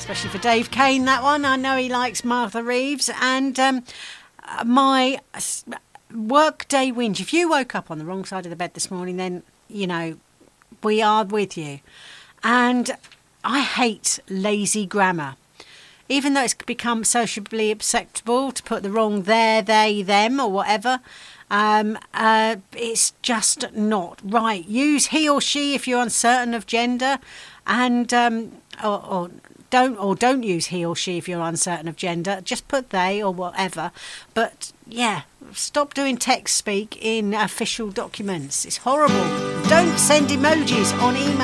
especially for Dave Kane, that one. I know he likes Martha Reeves. And my workday whinge. If you woke up on the wrong side of the bed this morning, then, you know, we are with you. And I hate lazy grammar. Even though it's become sociably acceptable to put the wrong there, they, them, or whatever, it's just not right. Use he or she if you're uncertain of gender, and or don't use he or she if you're uncertain of gender. Just put they or whatever. But yeah, stop doing text speak in official documents. It's horrible. Don't send emojis on email.